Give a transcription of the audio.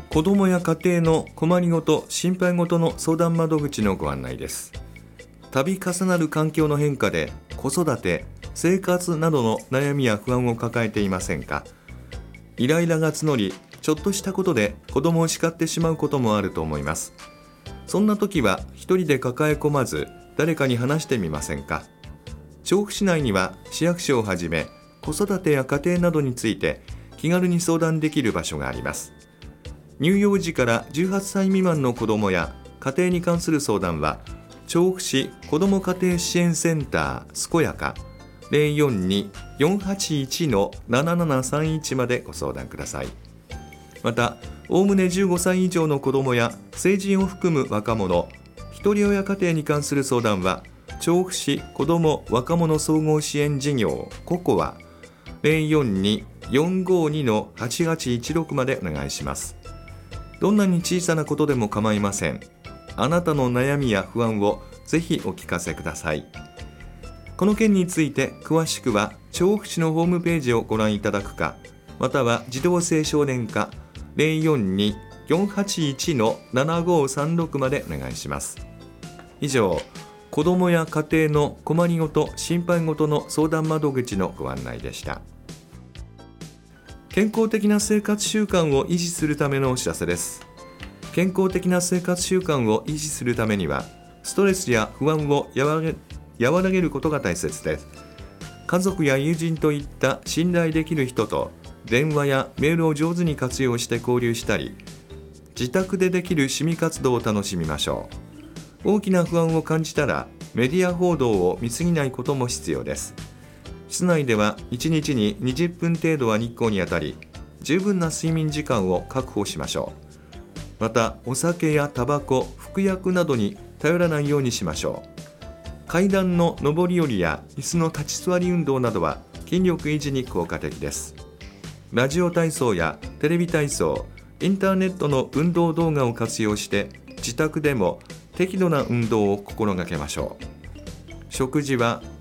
子どもや家庭の困りごと、心配ごとの相談窓口のご案内です。度重なる環境の変化で子育て、生活などの悩みや不安を抱えていませんか？イライラが募り、ちょっとしたことで子供を叱ってしまうこともあると思います。そんな時は一人で抱え込まず、誰かに話してみませんか？調布市内には市役所をはじめ、子育てや家庭などについて気軽に相談できる場所があります。乳幼児から18歳未満の子どもや家庭に関する相談は、調布市子ども家庭支援センター健やか 042-481-7731 までご相談ください。また、おおむね15歳以上の子どもや成人を含む若者、ひとり親家庭に関する相談は、調布市子ども若者総合支援事業ココア 042-452-8816 までお願いします。どんなに小さなことでも構いません。あなたの悩みや不安をぜひお聞かせください。この件について詳しくは調布市のホームページをご覧いただくか、または児童青少年課 042-481-7536 までお願いします。以上、子どもや家庭の困りごと、心配ごとの相談窓口のご案内でした。健康的な生活習慣を維持するためのお知らせです。健康的な生活習慣を維持するためには、ストレスや不安を和らげることが大切です。家族や友人といった信頼できる人と電話やメールを上手に活用して交流したり、自宅でできる趣味活動を楽しみましょう。大きな不安を感じたらメディア報道を見過ぎないことも必要です。室内では1日に20分程度は日光に当たり、十分な睡眠時間を確保しましょう。また、お酒やタバコ、服薬などに頼らないようにしましょう。階段の上り下りや椅子の立ち座り運動などは筋力維持に効果的です。ラジオ体操やテレビ体操、インターネットの運動動画を活用して自宅でも適度な運動を心がけましょう。食事は